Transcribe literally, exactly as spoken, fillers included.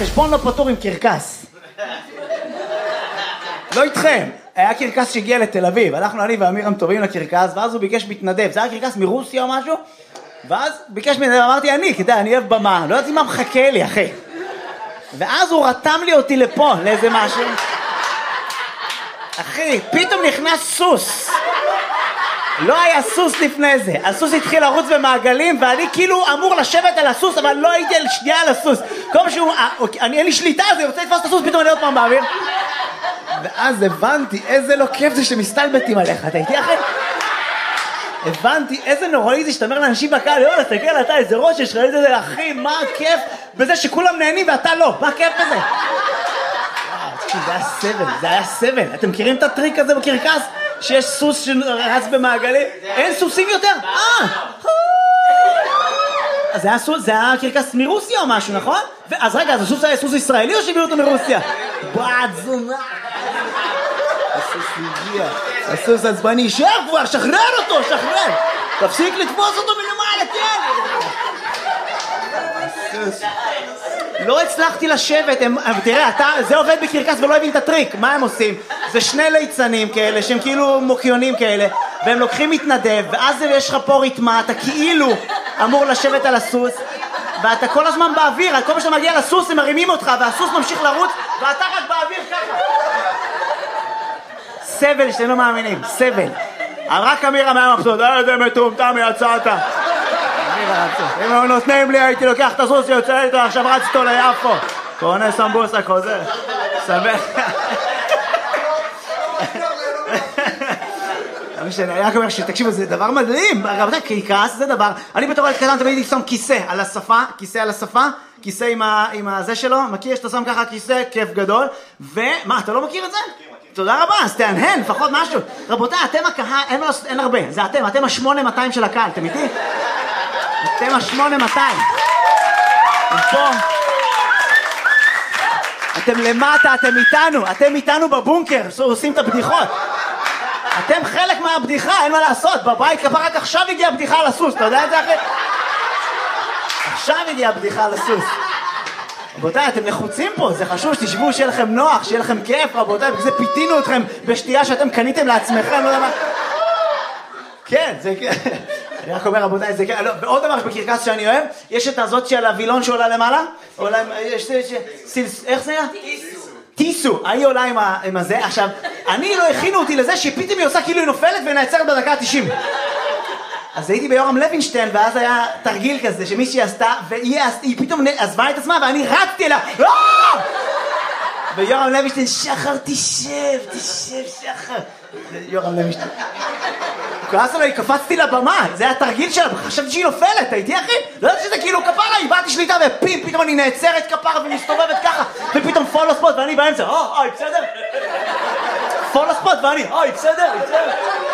חשבון לא פתור עם קרקס. לא איתכם. היה קרקס שהגיע לתל אביב, הלכנו אני ואמירם טובים לקרקס, ואז הוא ביקש מתנדב, זה היה קרקס מרוסיה או משהו, ואז ביקש מתנדב, אמרתי אני, כדי, אני אוהב במה, לא יודעת מה מחכה לי, אחי. ואז הוא רתם לי אותי לפה, לאיזה משהו. אחי, פתאום נכנס סוס. לא היה סוס לפני זה, הסוס התחיל לרוץ במעגלים, ואני כאילו אמור לשבת על הסוס, אבל לא הייתי על שנייה על הסוס. כל מה שהוא, אני אין לי שליטה, אז אני רוצה לתפוס את הסוס, פתאום אני עוד פעם באוויר. ואז הבנתי איזה לא כיף זה שמסתלבטים עליך, אתה איתי אחי? הבנתי איזה נוראי זה שאתה אומר לאנשים בקהל, יאללה, תסתכל אתה איזה ראש, יש לך איזה אחי, מה הכיף בזה שכולם נהנים ואתה לא, מה הכיף בזה? זה היה סבל, זה היה סבל. אתם מכירים את הטריק הזה בקרקס? שיש סוס שרץ במעגלים? אין סוסים יותר? אה! אז זה היה סוס, זה היה קרקס מרוסיה או משהו, נכון? אז רגע, אז הסוס היה סוס ישראלי או שהביאו אותו מרוסיה? בעד זונה! הסוס הגיע, הסוס עצבני, שב כבר, שחרר אותו, שחרר! תפסיק לתפוס אותו מלמעלה, כן! הסוס... לא הצלחתי לשבת, הם, תראה, אתה, זה עובד בקרקס ולא הבין את הטריק, מה הם עושים? זה שני ליצנים כאלה, שהם כאילו מוקיונים כאלה, והם לוקחים מתנדב, ואז יש לך פה ריתמה, אתה כאילו אמור לשבת על הסוס, ואתה כל הזמן באוויר, כל מה שאתה מגיע לסוס הם מרימים אותך, והסוס ממשיך לרוץ, ואתה רק באוויר ככה. סבל שאתם לא מאמינים, סבל. רק אמירה מהמפסוד, איזה מטומטם יצאת. אם הם נותנים לי הייתי לוקח את הסוס שיוצא איתו, עכשיו רץ איתו ליפו. קונה סמבוסה חוזר. סבך. אני רק אומר שתקשיבו, זה דבר מדהים. רבותיי, קרקס זה דבר. אני בתור ילד קטן תמיד שם כיסא על השפה, כיסא על השפה, כיסא עם הזה שלו, מכיר שאתה שם ככה כיסא, כיף גדול. ומה, אתה לא מכיר את זה? תודה רבה, אז תענהן, לפחות משהו. רבותיי, אתם הקהל, אין הרבה, זה אתם, אתם השמונה מאתיים של הקהל, אתם איתי? אתם השמונה מאתיים. אתם פה. אתם למטה, אתם איתנו, אתם איתנו בבונקר, עושים את הבדיחות. אתם חלק מהבדיחה, אין מה לעשות, בבית כפה רק עכשיו הגיעה הבדיחה על הסוס, אתה יודע את זה אחרי? עכשיו הגיעה הבדיחה על הסוס. רבותיי, אתם לחוצים פה, זה חשוב שתשבו, שיהיה לכם נוח, שיהיה לכם כיף, רבותיי, בגלל זה פיתינו אתכם בשתייה שאתם קניתם לעצמכם, לא יודע מה. כן, זה כן. אני רק אומר, רבותיי, זה כן. ועוד דבר בקרקס שאני אוהב, יש את הזאת של הווילון שעולה למעלה, עולה, יש, איך זה היה? טיסו. טיסו, היא עולה עם הזה. עכשיו, אני לא הכינו אותי לזה שפתאום היא עושה כאילו היא נופלת ונעצרת בדקה ה-תשעים. אז הייתי ביורם לוינשטיין, ואז היה תרגיל כזה שמישהי עשתה, והיא פתאום עזבה את עצמה, ואני רצתי אליה, ויורם לוינשטיין, שחר, תשב, תשב, שחר. יורם לוינשטיין. הוא כעס עליי, קפצתי לבמה, זה היה תרגיל שלה, חשבתי שהיא נופלת, הייתי אחי? לא יודעת שזה כאילו כפרה, איבדתי שליטה, ופים, פתאום אני נעצרת כפרה ומסתובבת ככה, ופתאום פולו ספוט, ואני באמצע, אוי, בסדר? פולו ספוט, ואני, אוי, בסדר, בסדר?